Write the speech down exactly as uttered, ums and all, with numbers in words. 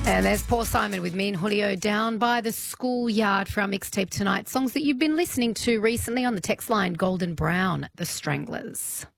And there's Paul Simon with me and Julio down by the schoolyard for our mixtape tonight. Songs that you've been listening to recently on the text line, Golden Brown, The Stranglers.